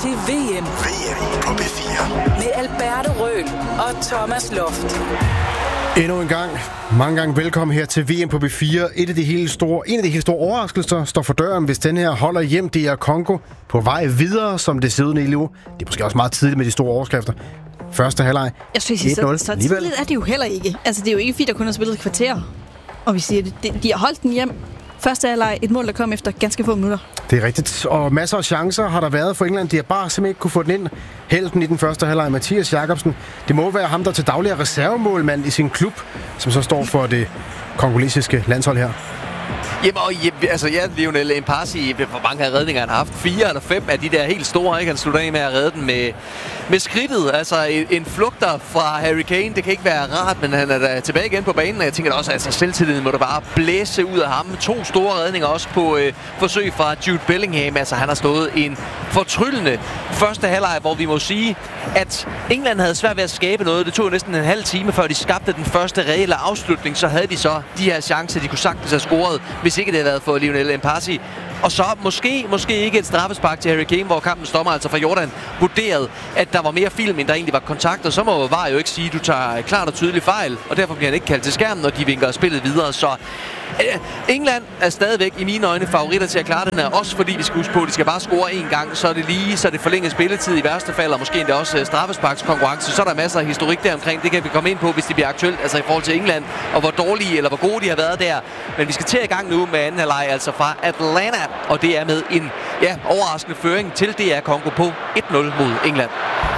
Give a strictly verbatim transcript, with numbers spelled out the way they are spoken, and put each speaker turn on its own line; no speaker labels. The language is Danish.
til V M.
V M på B fire.
Med Alberto Røhl og Thomas Loft.
Endnu en gang. Mange gange velkommen her til V M på B fire. Et af de helt store, en af de helt store overraskelser står for døren, hvis den her holder hjem. Det er Congo på vej videre, som det ser ud lige nu. Det er måske også meget tidligt med de store overskrifter. Første halvleg.
Jeg synes, så, så tidligt er det jo heller ikke. Altså, det er jo ikke fordi, der kun har spillet et kvarter. Og vi siger, det, de har holdt den hjem. Første halvleg, et mål, der kom efter ganske få minutter.
Det er rigtigt. Og masser af chancer har der været for England. De har bare simpelthen ikke kunne få den ind. Helten i den første halvleg, Mathias Jakobsen. Det må være ham, der til daglig er reservemålmand i sin klub, som så står for det kongolesiske landshold her.
Jamen, og, altså ja, Lionel Mpasi, hvor mange af redninger han har haft? Fire eller fem af de der helt store, ikke? Han slutter af med at redde den med, med skridtet. Altså en, en flugter fra Harry Kane, det kan ikke være rart, men han er da tilbage igen på banen, og jeg tænker da også, at altså, selvtilliden må da bare blæse ud af ham. To store redninger også på øh, forsøg fra Jude Bellingham. Altså han har stået en fortryllende første halvleg, hvor vi må sige, at England havde svært ved at skabe noget. Det tog næsten en halv time, før de skabte den første reelle afslutning. Så havde de så de her chancer, de kunne sagtens have scoret, hvis ikke det havde været for Lionel Mpasi. Og så måske, måske ikke et straffespark til Harry Kane, hvor kampens dommer, altså fra Jordan, vurderede, at der var mere film, end der egentlig var kontakt. Og så må V A R jo ikke sige, at du tager klart og tydeligt fejl, og derfor bliver han ikke kaldt til skærmen, når de vinker spillet videre. Så øh, England er stadigvæk i mine øjne favoritter til at klare den her, også fordi vi skal huske på, at de skal bare score én gang, så er det lige, så er det forlænget spilletid i værste fald, og måske endda også straffesparkskonkurrence. Så er der masser af historik der omkring. Det kan vi komme ind på, hvis det bliver aktuelt, altså i forhold til England, og hvor dårlige eller hvor gode de har været der. Men vi skal til i gang nu med anden halvleg, altså fra Atlanta, og det er med en ja, overraskende føring til D R Congo på et nul mod England.